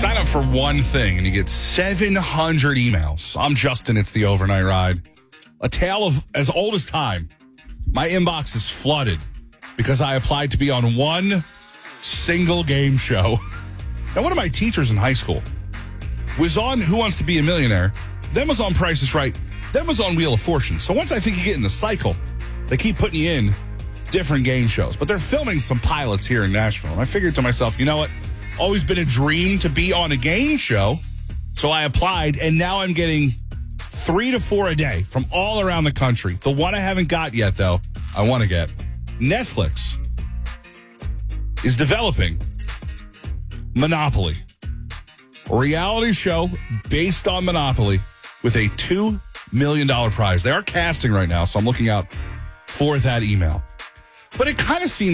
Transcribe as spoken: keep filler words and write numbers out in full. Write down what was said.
sign up for one thing and you get seven hundred emails. I'm Justin. It's the Overnight Ride. A tale of as old as time. My inbox is flooded because I applied to be on one single game show. Now, one of my teachers in high school was on Who Wants to Be a Millionaire, then was on Price is Right, then was on Wheel of Fortune. So once I think you get in the cycle, they keep putting you in different game shows. But they're filming some pilots here in Nashville. And I figured to myself, you know what? Always been a dream to be on a game show. So I applied, and now I'm getting three to four a day from all around the country. The one I haven't got yet, though, I want to get. Netflix is developing Monopoly, a reality show based on Monopoly with a two million dollars prize. They are casting right now, so I'm looking out for that email. But it kind of seems